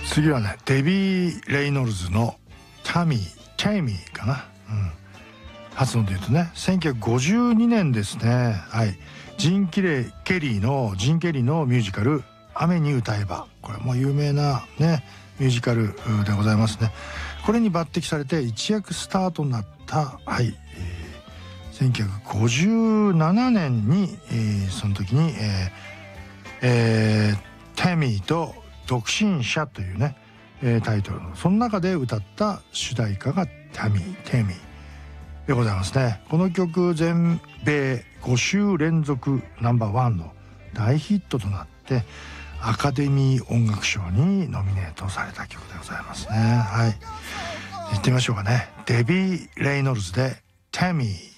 次はね、デビー・レイノルズのタミーかな、発音で言うとね、1952年ですね。はい、ジン・ケリーのミュージカル「雨に歌えば」、これも有名なねミュージカルでございますね。これに抜擢されて一躍スターとなった、はい、1957年に、その時に、タミーと独身者というね、タイトルのその中で歌った主題歌がタミーでございますね。この曲全米5週連続ナンバーワンの大ヒットとなってアカデミー音楽賞にノミネートされた曲でございますね。はい、行ってみましょうかね。デビー・レイノルズでタミー。